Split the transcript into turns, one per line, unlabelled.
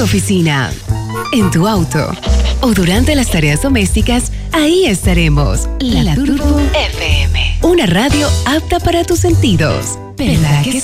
tu oficina, en tu auto o durante las tareas domésticas, ahí estaremos. La Turbo FM. Una radio apta para tus sentidos. ¿Verdad que sí?